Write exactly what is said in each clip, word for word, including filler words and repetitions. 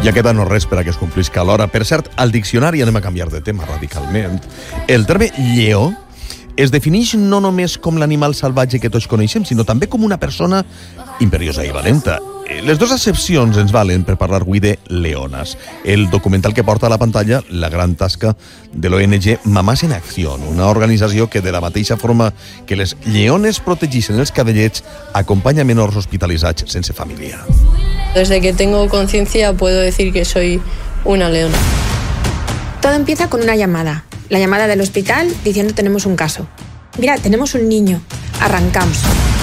Ja queda no res per a que es complisca l'hora. Per cert, al diccionari anem a canviar de tema radicalment. El terme lleó es defineix no només com l'animal salvatge que tots coneixem, sinó també com una persona imperiosa i valenta. Les dues accepcions ens valen per parlar avui de Leonas, el documental que porta a la pantalla la gran tasca de l'O N G Mamás en Acción, una organització que de la mateixa forma que les lleones protegeixen els cadellets, acompanya menors hospitalitzats sense família. Desde que tengo conciencia puedo decir que soy una leona. Todo empieza con una llamada. La llamada del hospital diciendo tenemos un caso. Mira, tenemos un niño. Arrancamos.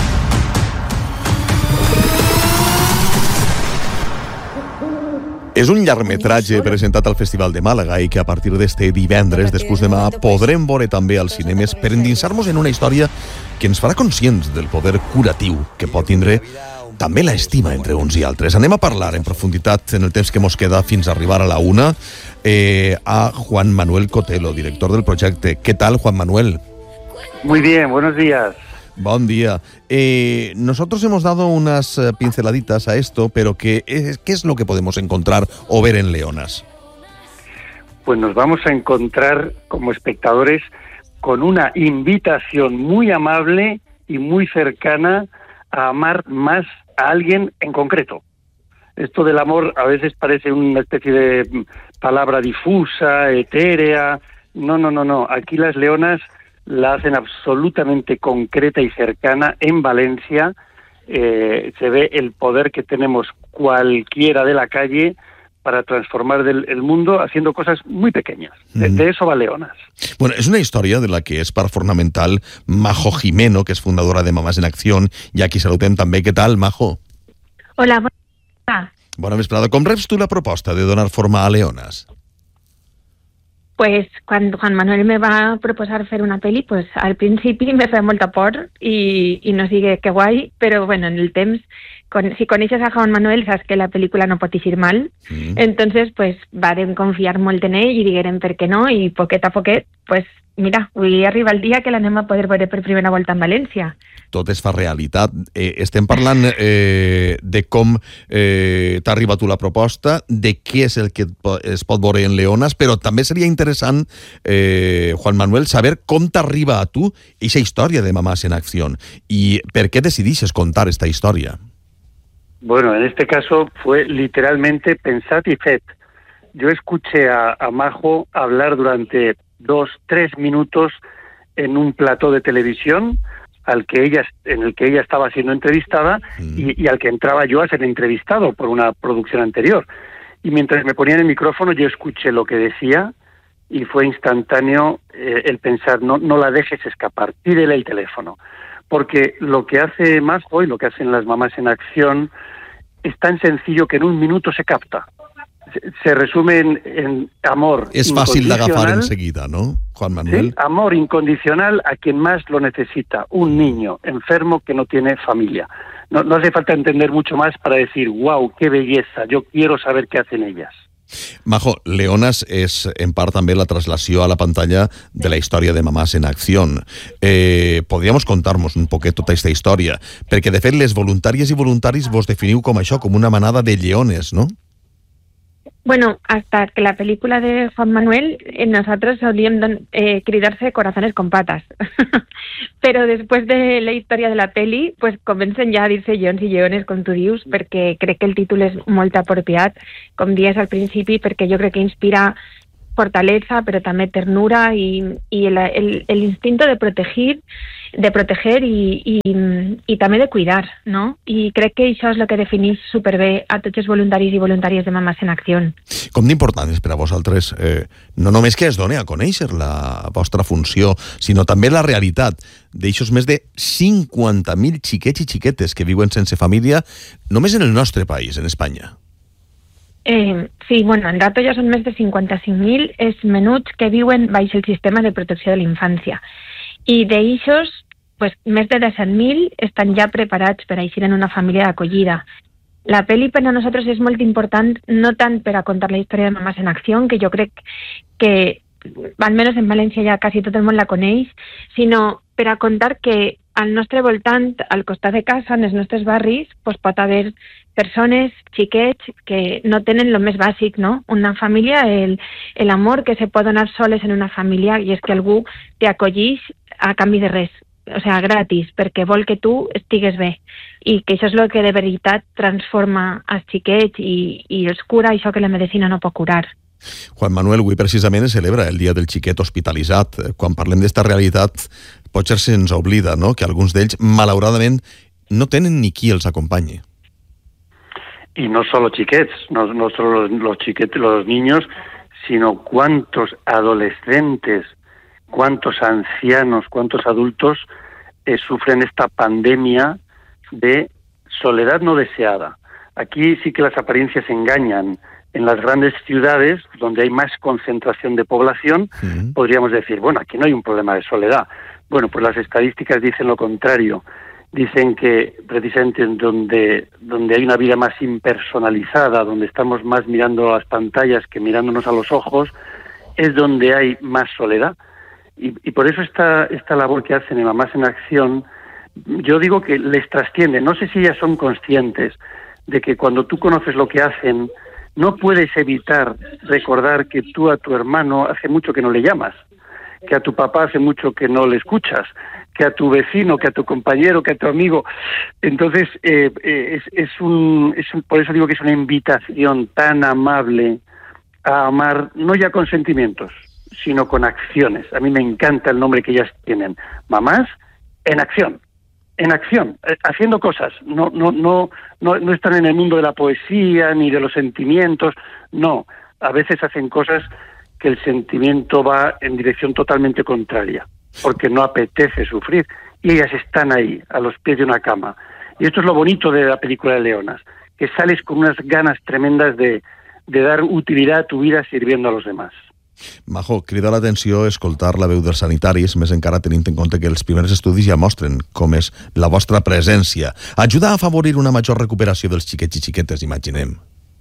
És un llargmetratge presentat al Festival de Màlaga i que a partir d'este divendres, després demà, podrem veure també als cinemes per endinsar-nos en una història que ens farà conscients del poder curatiu que pot tindre també l'estima entre uns i altres. Anem a parlar en profunditat en el temps que mos queda fins a arribar a la una eh, a Juan Manuel Cotelo, director del projecte. ¿Qué tal, Juan Manuel? Muy bien, buenos días. Buen día. Eh, nosotros hemos dado unas uh, pinceladitas a esto, pero ¿qué es, ¿qué es lo que podemos encontrar o ver en Leonas? Pues nos vamos a encontrar como espectadores con una invitación muy amable y muy cercana a amar más a alguien en concreto. Esto del amor a veces parece una especie de palabra difusa, etérea. No, no, no, no. Aquí las leonas la hacen absolutamente concreta y cercana en Valencia. Eh, se ve el poder que tenemos cualquiera de la calle para transformar del, el mundo haciendo cosas muy pequeñas. De, de eso va Leonas. Bueno, es una historia de la que es part fonamental Majo Jimeno, que es fundadora de Mamás en Acción, i aquí saludem també. ¿Qué tal, Majo? Hola, bona vesprada. Bona vesprada. Com reps tu la proposta de donar forma a Leonas? Pues cuando Juan Manuel me va a proposar hacer una peli, pues al principi me feia molta por y, y no sigue que guai, pero bueno, en el temps, con, si coneixes a Juan Manuel saps que la pel·lícula no pot eixir mal, mm. entonces pues vàrem confiar molt en ell i diguérem per què no, i poquet a poquet, pues mira, avui arriba el dia que l'anem a poder veure per primera volta en València. Tot es fa realitat. Eh, estem parlant eh, de com eh, t'ha arribat tu la proposta, de què és el que es pot veure en Leonas, però també seria interessant, eh, Juan Manuel, saber com t'arriba a tu aquesta història de Mamás en Acción i per què decidixes contar esta història. Bueno, en este caso fue literalmente pensat y fet. Yo escuché a, a Majo hablar durante dos, tres minutos en un plató de televisión al que ella, en el que ella estaba siendo entrevistada mm. y, y al que entraba yo a ser entrevistado por una producción anterior. Y mientras me ponían el micrófono yo escuché lo que decía y fue instantáneo eh, el pensar, no, no la dejes escapar, pídele el teléfono. Porque lo que hace Majo y lo que hacen las Mamás en Acción es tan sencillo que en un minuto se capta. Se resume en, en amor incondicional. Es fácil de agafar enseguida, ¿no, Juan Manuel? ¿Sí? Amor incondicional a quien más lo necesita, un niño enfermo que no tiene familia. No, no hace falta entender mucho más para decir, wow, qué belleza, yo quiero saber qué hacen ellas. Majo, Leonas és en part també la traslació a la pantalla de la història de Mamás en Acción. Eh, podríamos contar-nos un poquet tota aquesta història, perquè de fet les voluntàries i voluntaris vos definiu com això, com una manada de lleones, ¿no? Bueno, hasta que la película de Juan Manuel, eh, nosotros solíamos eh, cridarse Corazones con patas. Pero después de la historia de la peli, pues comencen ja a dir-se lleons i lleones, com tu dius, perquè crec que el títol és molt apropiat, com dies al principi, perquè jo crec que inspira fortaleza, pero también ternura y, y el, el, el instinto de proteger, de proteger y, y, y també de cuidar, no? I crec que això és el que defineix superbé a tots els voluntaris i voluntàries de Mamás en Acció. Com d'important és per a vosaltres, eh, no només que es doni a conèixer la vostra funció, sinó també la realitat d'aixòs més de cinquanta mil xiquets i xiquetes que viuen sense família només en el nostre país, en Espanya. Eh, sí, bueno, en dato ja són més de cinquanta-cinc mil els menuts que viuen baix el sistema de protecció de la infància. I d'eixos, pues, més de disset mil estan ja preparats per a eixir en una família d'acollida. La pel·li per a nosaltres és molt important, no tant per a contar la història de Mamás en Acció, que jo crec que almenys en València ja quasi tot el món la coneix, sinó per a contar que al nostre voltant, al costat de casa, en els nostres barris, pues, pot haver persones, xiquets, que no tenen el més bàsic, no? Una família, el, el amor que se pot donar soles en una família, i és que algú t'acollix a canvi de res, o sigui, gratis, perquè vol que tu estigues bé, i que això és el que de veritat transforma els xiquets i, i els cura això que la medicina no pot curar. Juan Manuel, avui precisament es celebra el dia del xiquet hospitalitzat. Quan parlem d'esta realitat, potser se'ns oblida, no?, que alguns d'ells, malauradament, no tenen ni qui els acompanyi. Y no solo chiquets, no, no solo los, los chiquetes, los niños, sino cuántos adolescentes, cuántos ancianos, cuántos adultos eh, sufren esta pandemia de soledad no deseada. Aquí sí que las apariencias engañan. En las grandes ciudades, donde hay más concentración de población, uh-huh. podríamos decir, bueno, aquí no hay un problema de soledad. Bueno, pues las estadísticas dicen lo contrario. Dicen que precisamente donde, donde hay una vida más impersonalizada, donde estamos más mirando las pantallas que mirándonos a los ojos, es donde hay más soledad. Y, y por eso esta, esta labor que hacen en Mamás en Acción, yo digo que les trasciende. No sé si ellas son conscientes de que cuando tú conoces lo que hacen, no puedes evitar recordar que tú a tu hermano hace mucho que no le llamas, que a tu papá hace mucho que no le escuchas, que a tu vecino, que a tu compañero, que a tu amigo. Entonces, eh, eh, es, es un, es un, por eso digo que es una invitación tan amable a amar, no ya con sentimientos, sino con acciones. A mí me encanta el nombre que ellas tienen, Mamás en Acción. En acción, haciendo cosas, no, no, no, no, no están en el mundo de la poesía ni de los sentimientos, no, a veces hacen cosas que el sentimiento va en dirección totalmente contraria, porque no apetece sufrir, y ellas están ahí, a los pies de una cama. Y esto es lo bonito de la película de Leonas, que sales con unas ganas tremendas de, de dar utilidad a tu vida sirviendo a los demás. Majo, crida l'atenció escoltar la veu dels sanitaris, més encara tenint en compte que els primers estudis ja mostren com és la vostra presència. Ajuda a afavorir una major recuperació dels xiquets i xiquetes, imaginem.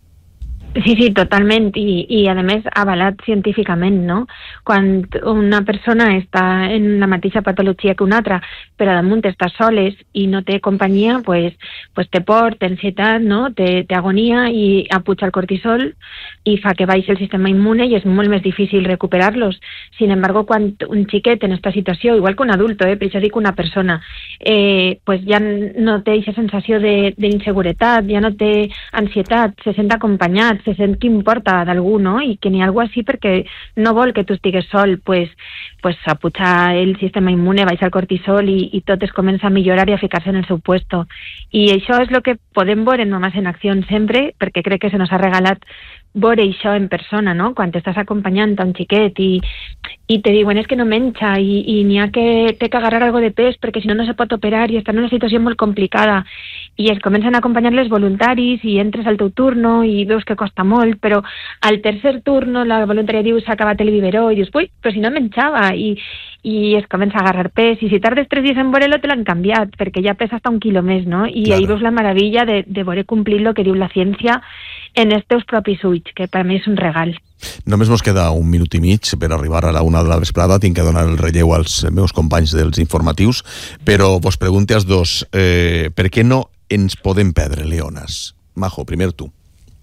Sí, sí, totalment, i, i a més avalat científicament, no? Quan una persona està en la mateixa patologia que una altra, però damunt està soles i no té companyia, pues, pues té por, té ansietat, no? té, té agonia i apuja el cortisol i fa que baixi el sistema immune i és molt més difícil recuperar-los. Sin embargo, quan un xiquet en aquesta situació, igual que un adulto, eh, per això dic una persona, eh, pues ja no té aquesta sensació d'inseguretat, ja no té ansietat, se sent acompanyat, se sent que importa d'algú, no? I que n'hi ha algú així perquè no vol que tu estigues sol, pues, pues apujar el sistema immune, baixa el cortisol i, i tot es comença a millorar i a ficar-se en el seu puesto. I això és el que podem veure en Mamás en Acció sempre, perquè crec que se nos ha regalat veure això en persona, no? Quan t'estàs acompanyant a un xiquet i, i te diuen és que no menja i, i n'hi ha que té que agarrar algo de pes perquè si no no se pot operar i està en una situació molt complicada i es comencen a acompanyar-les voluntaris i entres al teu turno i veus que costa molt, però al tercer turno la voluntària diu s'ha acabat el biberó i dius, ui, però si no menjava i, i es comença a agarrar pes i si tardes tres dies en veure-lo te l'han canviat perquè ja pesa hasta un quilo més, no? I claro. Ahí veus la meravella de, de veure complir el que diu la ciència en els teus propis ulls, que per mi és un regal. Només mos queda un minut i mig per arribar a la una de la vesprada. Tinc que donar el relleu als meus companys dels informatius, però vos pregunte als dos, eh, per què no ens podem perdre Leones? Majo, primer tu.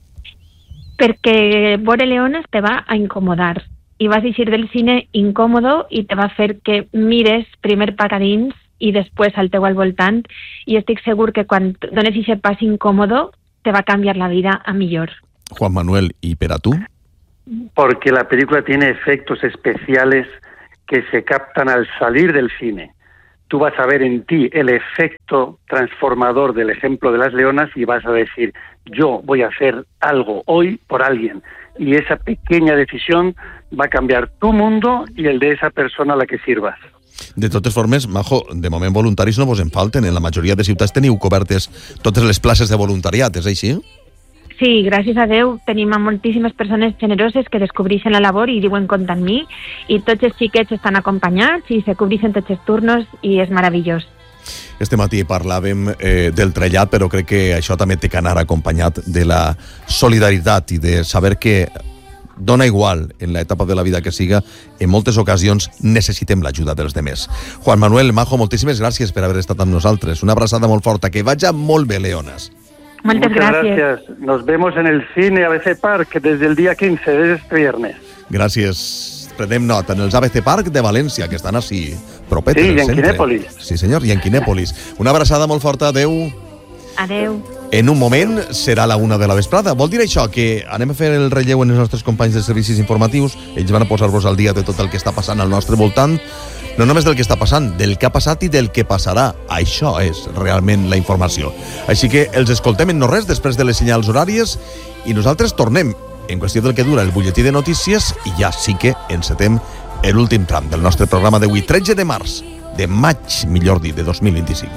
Perquè veure Leones te va a incomodar i vas a eixir del cine incòmodo i te va a fer que mires primer per a dins i després al teu al voltant i estic segur que quan dones aquest pas incòmodo te va a cambiar la vida a millor. Juan Manuel, ¿y para tú? Porque la película tiene efectos especiales que se captan al salir del cine. Tú vas a ver en ti el efecto transformador del ejemplo de las leonas y vas a decir, yo voy a hacer algo hoy por alguien. Y esa pequeña decisión va a cambiar tu mundo y el de esa persona a la que sirvas. De totes formes, Majo, de moment voluntaris no vos en falten. En la majoria de ciutats teniu cobertes totes les places de voluntariat, és així? Sí, gràcies a Déu tenim a moltíssimes persones generoses que descobreixen la labor i diuen compta amb mi i tots els xiquets estan acompanyats i se cobreixen tots els turnos i és meravellós. Este matí parlàvem eh, del trellat, però crec que això també té que anar acompanyat de la solidaritat i de saber que dona igual en l'etapa de la vida que siga, en moltes ocasions necessitem l'ajuda dels demés. Juan Manuel, Majo, moltíssimes gràcies per haver estat amb nosaltres. Una abraçada molt forta, que vaya molt bé, Leones. Muchas gracias. gracias. Nos vemos en el cine A B C Park desde el día quince, desde este viernes. Gràcies. Prenem nota en els A B C Park de València, que estan així propetes Sí, del i en centre. Quinèpolis. Sí, senyor, i en Quinèpolis. Una abraçada molt forta. Adéu. Adeu. En un moment serà la una de la vesprada. Vol dir això que anem a fer el relleu en els nostres companys de servicis informatius? Ells van a posar-vos al dia de tot el que està passant al nostre voltant. No només del que està passant, del que ha passat i del que passarà. Això és realment la informació. Així que els escoltem en no res després de les senyals horàries i nosaltres tornem en qüestió del que dura el butlletí de notícies i ja sí que encetem l'últim tram del nostre programa d'avui, tretze de març, de maig, millor dit, de dos mil vint-i-cinc.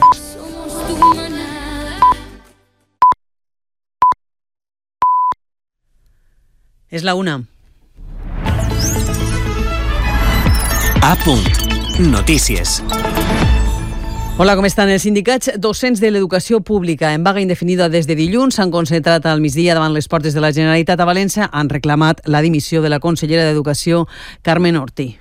És la una. A punt. Notícies. Hola, com estan? Els sindicats docents de l'educació pública en vaga indefinida des de dilluns s'han concentrat al migdia davant les portes de la Generalitat a València. Han reclamat la dimissió de la consellera d'Educació, Carmen Ortí.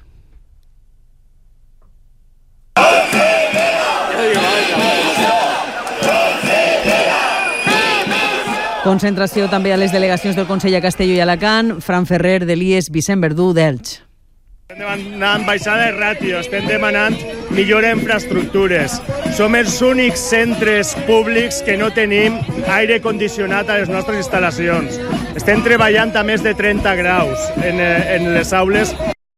Concentració també a les delegacions del Consell a Castelló i Alacant, Fran Ferrer de l'I E S, Vicent Verdú d'Elx. Estem demanant baixada de ràtio, estem demanant millora infraestructures. Som els únics centres públics que no tenim aire condicionat a les nostres instal·lacions. Estem treballant a més de trenta graus en, en les aules.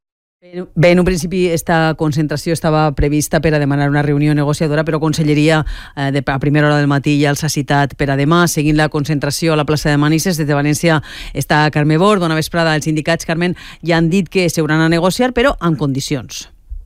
Bé, en un principi esta concentració estava prevista per a demanar una reunió negociadora, però Conselleria eh, de, a primera hora del matí ja els ha citat per a demà. Seguint la concentració a la plaça de Manises, des de València està Carme Bord. Bona vesprada. Els sindicats, Carmen, ja han dit que s'hauran a negociar, però amb condicions.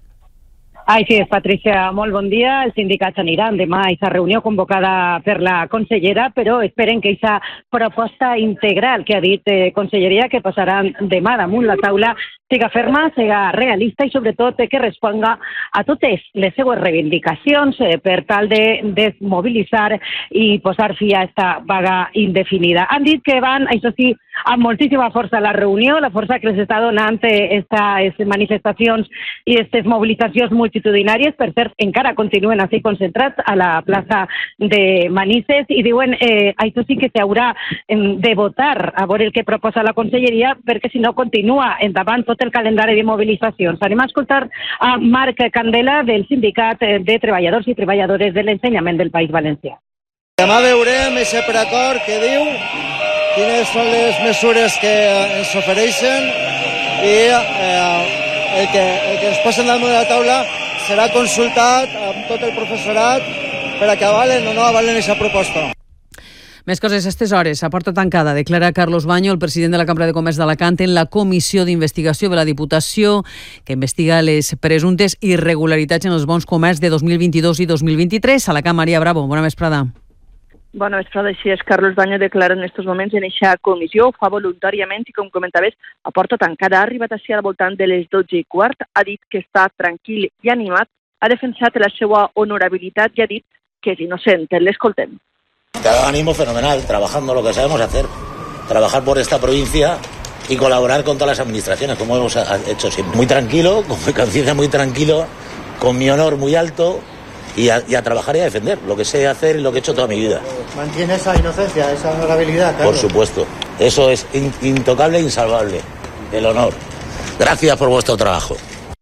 Així és, Patricia, molt bon dia. Els sindicats aniran demà a aquesta reunió convocada per la consellera, però esperen que aquesta proposta integral que ha dit eh, Conselleria que posaran demà damunt la taula siga ferma, siga realista i sobretot que responga a totes les seues reivindicacions eh, per tal de desmobilitzar i posar fi a aquesta vaga indefinida. Han dit que van, això sí, amb moltíssima força a la reunió, la força que les està donant aquestes manifestacions i aquestes mobilitzacions multitudinàries. Per cert, encara continuen així concentrats a la plaça de Manises i diuen eh, això sí que s'haurà de votar a veure el que proposa la Conselleria, perquè si no continua endavant tot el calendari de mobilitzacions. Anem a escoltar a Marc Candela del Sindicat de Treballadors i Treballadores de l'Ensenyament del País Valencià. Demà veurem aquest preacord que diu quines són les mesures que ens ofereixen i eh, el, que, el que ens posen damunt de la taula serà consultat amb tot el professorat per a que avalen o no avalen aquesta proposta. Més coses a aquestes hores. A porta tancada declara Carlos Baño, el president de la Cambra de Comerç d'Alacant, en la comissió d'investigació de la Diputació que investiga les presumptes irregularitats en els bons comerç de dos mil vint-i-dos i dos mil vint-i-tres. Alacant, Maria Bravo, bona vesprada. Bona vesprada, així és. Carlos Baño declara en aquests moments en aquesta comissió, ho fa voluntàriament i, com comentaves, a porta tancada. Ha arribat així al voltant de les dotze i quart, ha dit que està tranquil i animat, ha defensat la seva honorabilitat i ha dit que és innocent. L'escoltem. Ánimo fenomenal, trabajando lo que sabemos hacer, trabajar por esta provincia y colaborar con todas las administraciones, como hemos hecho siempre. Muy tranquilo, con mi conciencia muy tranquilo, con mi honor muy alto y a, y a trabajar y a defender lo que sé hacer y lo que he hecho toda mi vida. ¿Mantiene esa inocencia, esa honorabilidad, Carlos? Por supuesto, eso es in, intocable e insalvable, el honor. Gracias por vuestro trabajo.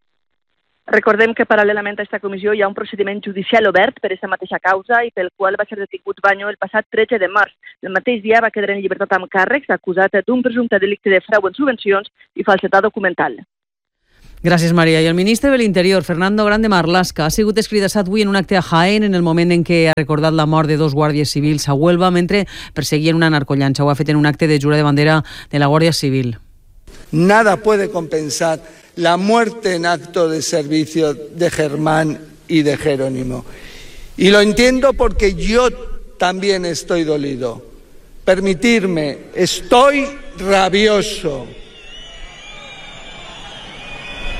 Recordem que paral·lelament a aquesta comissió hi ha un procediment judicial obert per aquesta mateixa causa i pel qual va ser detingut Baño el passat tretze de març. El mateix dia va quedar en llibertat amb càrrecs, acusat d'un presumpte delicte de frau en subvencions i falsedat documental. Gràcies, Maria. I el ministre de l'Interior, Fernando Grande Marlaska, ha sigut escridassat avui en un acte a Jaén en el moment en què ha recordat la mort de dos guàrdies civils a Huelva mentre perseguien una narcollanxa. Ho ha fet en un acte de jura de bandera de la Guàrdia Civil. Nada puede compensar la muerte en acto de servicio de Germán y de Jerónimo. Y lo entiendo porque yo también estoy dolido. Permitirme, estoy rabioso.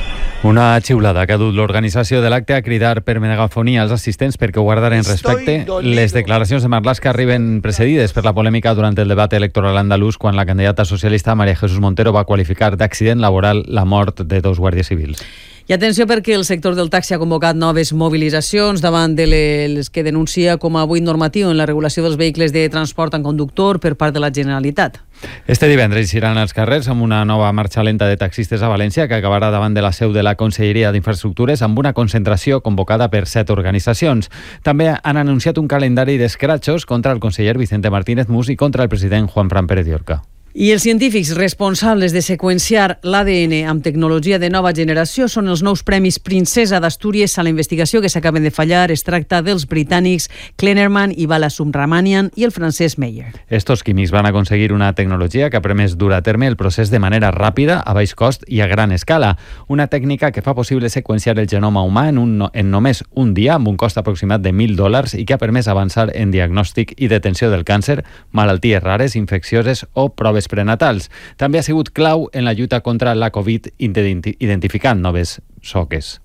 Una xiulada que ha dut l'organització de l'acte a cridar per megafonia als assistents perquè ho guardaren respecte. Les declaracions de Marlaska arriben precedides per la polèmica durant el debat electoral andalús quan la candidata socialista María Jesús Montero va qualificar d'accident laboral la mort de dos guàrdies civils. I atenció perquè el sector del taxi ha convocat noves mobilitzacions davant de les que denuncia com a buit normatiu en la regulació dels vehicles de transport en conductor per part de la Generalitat. Este divendres iran als carrers amb una nova marxa lenta de taxistes a València que acabarà davant de la seu de la Conselleria d'Infraestructures amb una concentració convocada per set organitzacions. També han anunciat un calendari d'escratxos contra el conseller Vicente Martínez Mus i contra el president Juanfran Pérez Llorca. I els científics responsables de seqüenciar l'A D N amb tecnologia de nova generació són els nous premis Princesa d'Astúries a la investigació que s'acaben de fallar. Es tracta dels britànics Kleinerman i Balasubramanian i el francès Meyer. Estos químics van aconseguir una tecnologia que ha permès dur a terme el procés de manera ràpida, a baix cost i a gran escala. Una tècnica que fa possible seqüenciar el genoma humà en, un, en només un dia amb un cost aproximat de mil dòlars i que ha permès avançar en diagnòstic i detenció del càncer, malalties rares, infeccioses o proves prenatals. També ha sigut clau en la lluita contra la Covid identificant noves soques.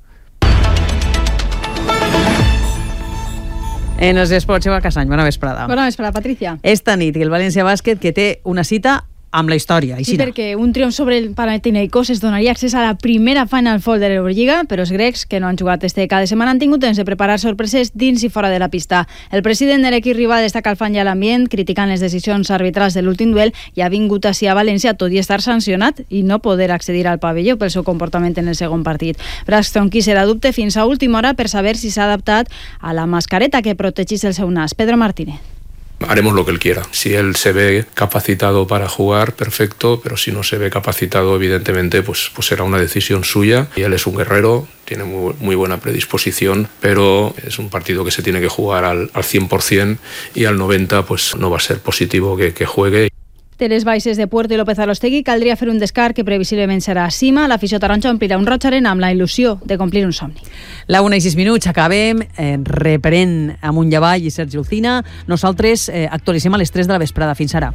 En els esports, Eva Casany, bona vesprada. Bona vesprada, Patricia. Esta nit el València Bàsquet que té una cita amb la història. Sí, perquè un triomf sobre el Panathinaikos es donaria accés a la primera Final Four de l'Eurolliga, però els grecs, que no han jugat este cada setmana, han tingut temps de preparar sorpreses dins i fora de la pista. El president de l'equip rival està calfant ja l'ambient, criticant les decisions arbitrals de l'últim duel i ha vingut així a València tot i estar sancionat i no poder accedir al pavelló pel seu comportament en el segon partit. Braxton Key serà dubte fins a última hora per saber si s'ha adaptat a la mascareta que protegís el seu nas. Pedro Martínez. Haremos lo que él quiera. Si él se ve capacitado para jugar, perfecto, pero si no se ve capacitado, evidentemente, pues, pues será una decisión suya. Y él es un guerrero, tiene muy, muy buena predisposición, pero es un partido que se tiene que jugar al, al cien por ciento y al noventa por ciento pues no va a ser positivo que, que juegue. De les baixes de Puerto i López Arostegui caldria fer un descart que previsiblement serà a Cima. L'afició taronja omplirà un Roig Arena amb la il·lusió de complir un somni. La una i sis minuts, acabem, eh, reprenent amb un Llavall i Sergi Ulcina. Nosaltres eh, actualitzem a les tres de la vesprada. Fins ara.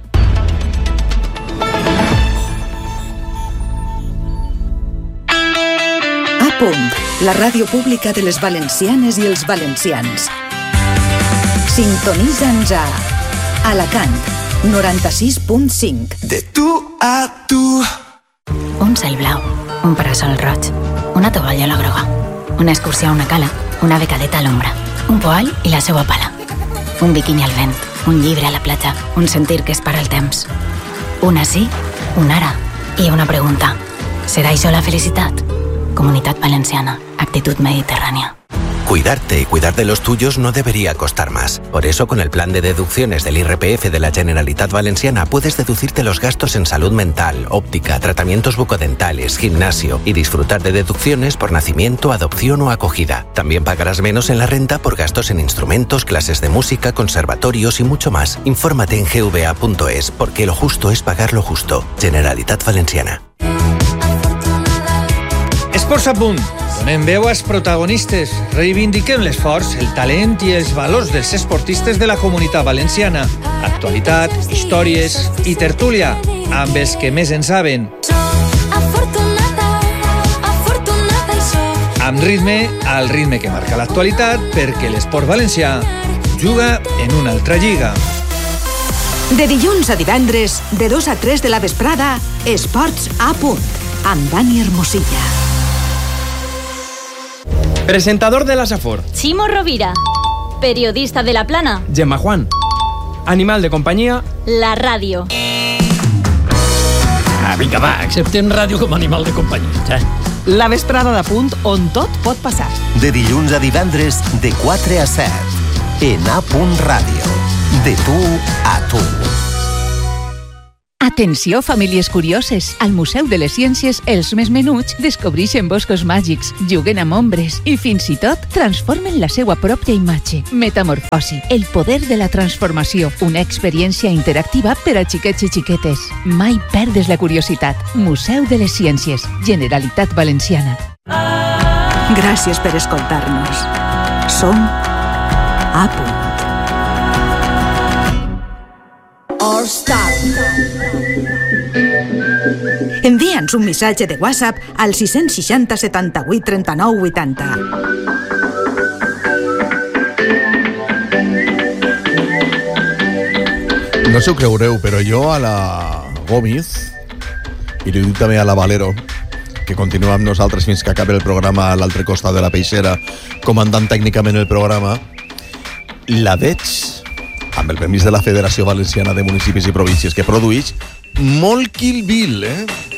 A punt, la ràdio pública de les valencianes i els valencians. Sintonitza'ns a Alacant, noranta-sis punt cinc. De tu a tu. Un cel blau, un parasol roig, una tovallola groga, una excursió a una cala, una becadeta a l'ombra, un poal i la seua pala, un biquini al vent, un llibre a la platja, un sentir que es para el temps. Una sí, un ara i una pregunta. Serà això la felicitat? Comunitat Valenciana, actitud mediterránea. Cuidarte y cuidar de los tuyos no debería costar más. Por eso, con el plan de deducciones del I R P F de la Generalitat Valenciana, puedes deducirte los gastos en salud mental, óptica, tratamientos bucodentales, gimnasio y disfrutar de deducciones por nacimiento, adopción o acogida. También pagarás menos en la renta por gastos en instrumentos, clases de música, conservatorios y mucho más. Infórmate en g v a punto es, porque lo justo es pagar lo justo. Generalitat Valenciana. Esports a punt. Donem veu als protagonistes, reivindiquem l'esforç, el talent i els valors dels esportistes de la Comunitat Valenciana. Actualitat, històries i tertúlia, amb els que més en saben. Amb ritme, al ritme que marca l'actualitat, perquè l'esport valencià juga en una altra lliga. De dilluns a divendres, de dos a tres de la vesprada, Esports a punt, amb Dani Hermosilla. Presentador de la Safor. Chimo Rovira. Periodista de La Plana. Gemma Juan. Animal de compañía. La ràdio. Ah, vinga, va, acceptem ràdio com a animal de companyia. Eh? La vesprada de punt on tot pot passar. De dilluns a divendres, de quatre a set. En A Punt Ràdio. De tu a tu. Atenció, famílies curioses! Al Museu de les Ciències, els més menuts descobreixen boscos màgics, juguen amb ombres i, fins i tot, transformen la seva pròpia imatge. Metamorfosi, el poder de la transformació, una experiència interactiva per a xiquets i xiquetes. Mai perdes la curiositat. Museu de les Ciències, Generalitat Valenciana. Gràcies per escoltar-nos. Som A Punt. En D envia'ns un missatge de WhatsApp al sis seixanta setanta-vuit trenta-nou vuitanta. No s'ho creureu, però jo a la Gómez, i li dic també a la Valero, que continua amb nosaltres fins que acabi el programa a l'altre costat de la peixera, comandant tècnicament el programa, la veig, amb el permís de la Federació Valenciana de Municipis i Províncies, que produeix molt Kill Bill, eh?